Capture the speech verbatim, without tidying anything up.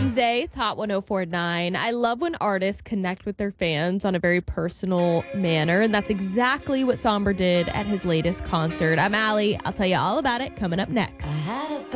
Wednesday, Top one oh four point nine. I love when artists connect with their fans on a very personal manner, and that's exactly what Somber did at his latest concert. I'm Allie. I'll tell you all about it coming up next. I had a